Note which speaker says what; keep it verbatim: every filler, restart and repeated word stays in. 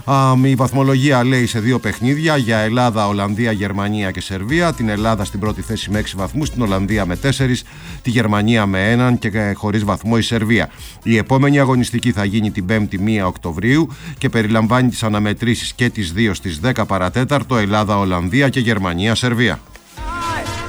Speaker 1: Η βαθμολογία λέει σε δύο παιχνίδια για Ελλάδα, Ολλανδία, Γερμανία και Σερβία. Την Ελλάδα στην πρώτη θέση με έξι βαθμούς, την Ολλανδία με τέσσερις, τη Γερμανία με έναν και χωρίς βαθμό η Σερβία. Η επόμενη αγωνιστική θα γίνει την πέμπτη πρώτη Οκτωβρίου και περιλαμβάνει τις αναμετρήσεις και τις δύο στις δέκα παρατέταρτο, Ελλάδα, Ολλανδία και Γερμανία, Σερβία.